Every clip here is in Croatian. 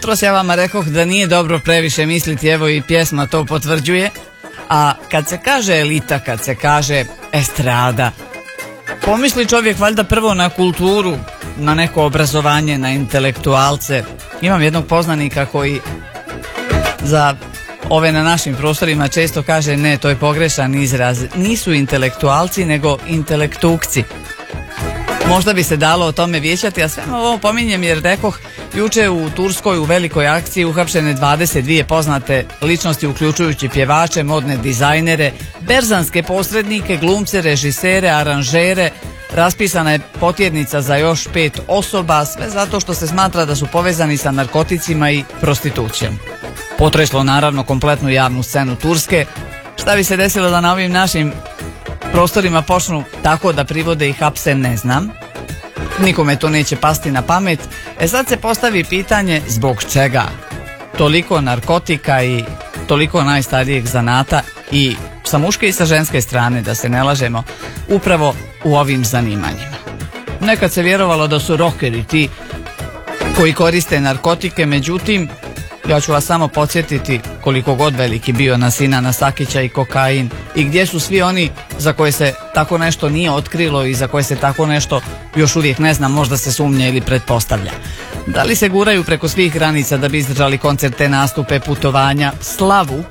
Jutros ja vama rekoh da nije dobro previše misliti, evo i pjesma to potvrđuje. A kad se kaže elita, kad se kaže estrada, pomisli čovjek valjda prvo na kulturu, na neko obrazovanje, na intelektualce. Imam jednog poznanika koji za ove na našim prostorima često kaže ne, to je pogrešan izraz. Nisu intelektualci, nego intelektukci. Možda bi se dalo o tome vijećati, a sve ovo pominjem jer rekoh, juče u Turskoj u velikoj akciji uhapšene 22 poznate ličnosti, uključujući pjevače, modne dizajnere, berzanske posrednike, glumce, režisere, aranžere. Raspisana je potjernica za još 5 osoba, sve zato što se smatra da su povezani sa narkoticima i prostitucijom. Potreslo naravno kompletnu javnu scenu Turske. Šta bi se desilo da na ovim našim prostorima počnu tako da privode i hapse, ne znam. Nikome to neće pasti na pamet. Sad se postavi pitanje zbog čega toliko narkotika i toliko najstarijeg zanata, i sa muške i sa ženske strane, da se ne lažemo, upravo u ovim zanimanjima. Nekad se vjerovalo da su rokeri ti koji koriste narkotike, međutim, ja ću vas samo podsjetiti koliko god veliki bio na Sinana Sakića i kokain, i gdje su svi oni za koje se tako nešto nije otkrilo i za koje se tako nešto još uvijek ne zna, možda se sumnja ili pretpostavlja. Da li se guraju preko svih granica da bi izdržali koncerte, nastupe, putovanja, slavu,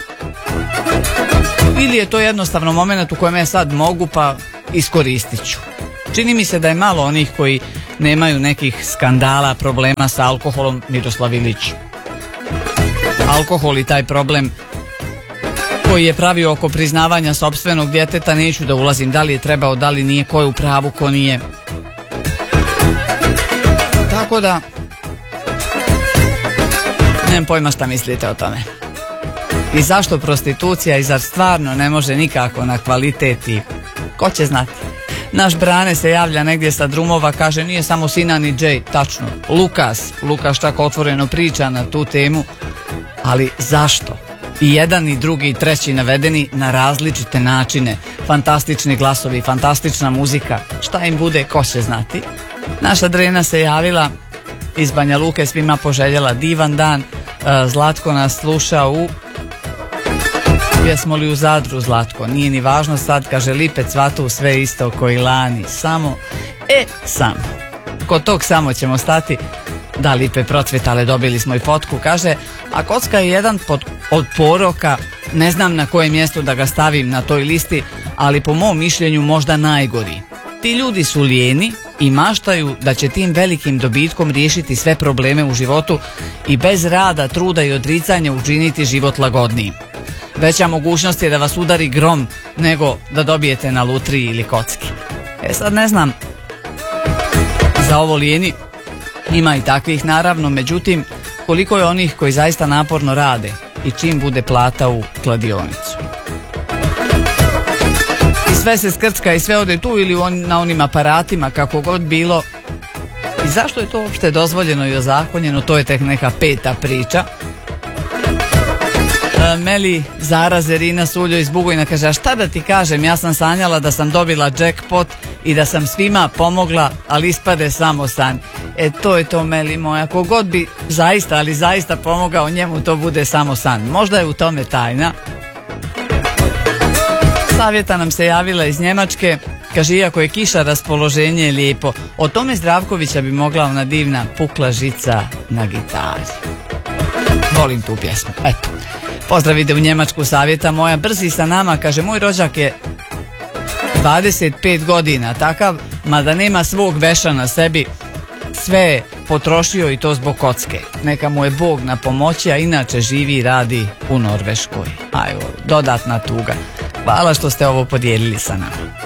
ili je to jednostavno moment u kojem ja sad mogu pa iskoristit ću. Čini mi se da je malo onih koji nemaju nekih skandala, problema sa alkoholom. Miroslav Ilić. Alkohol i taj problem koji je pravio oko priznavanja sopstvenog djeteta, neću da ulazim da li je trebao, da li nije, ko je u pravu, ko nije. Tako da nemam pojma šta mislite o tome. I zašto prostitucija, i zar stvarno ne može nikako na kvaliteti? Ko će znati? Naš Brane se javlja negdje sa drumova, kaže nije samo Sinan i Jay, tačno. Lukas čak otvoreno priča na tu temu, ali zašto? I jedan i drugi i treći navedeni na različite načine. Fantastični glasovi, fantastična muzika. Šta im bude, ko će znati? Naša Drena se javila iz Banja Luke, svima poželjela divan dan. Zlatko nas sluša u... Jesmo li u Zadru, Zlatko? Nije ni važno sad, kaže Lipe cvatu sve isto koji lani. Samo, samo. Kod tog samo ćemo stati. Da, Lipe procvjetale, dobili smo i fotku, kaže, a kocka je jedan od poroka, ne znam na koje mjesto da ga stavim na toj listi, ali po mom mišljenju možda najgori. Ti ljudi su lijeni i maštaju da će tim velikim dobitkom riješiti sve probleme u životu i bez rada, truda i odricanja učiniti život lagodnijim. Veća mogućnost je da vas udari grom nego da dobijete na lutriji ili kocki. Sad ne znam, za ovo lijeni ima i takvih naravno, međutim koliko je onih koji zaista naporno rade i čim bude plata u kladionicu. I sve se skrcka i sve ode tu ili na onim aparatima, kako god bilo. I zašto je to uopšte dozvoljeno i ozakonjeno, to je tek neka peta priča. Meli Zara Zerina Suljo iz Bugojna kaže, a šta da ti kažem, ja sam sanjala da sam dobila jackpot i da sam svima pomogla, ali ispade samo san. To je to, Meli moja, kogod bi zaista, ali zaista pomogao njemu, to bude samo san. Možda je u tome tajna. Savjeta nam se javila iz Njemačke, kaže, iako je kiša, raspoloženje je lijepo. O tome Zdravkovića bi mogla ona divna Pukla žica na gitari. Volim tu pjesmu, eto. Pozdrav ide u Njemačku, savjeta moja. Brzi sa nama, kaže, moj rođak je 25 godina takav, mada nema svog veša na sebi, sve je potrošio i to zbog kocke. Neka mu je Bog na pomoći, a inače živi i radi u Norveškoj. Dodatna tuga. Hvala što ste ovo podijelili sa nama.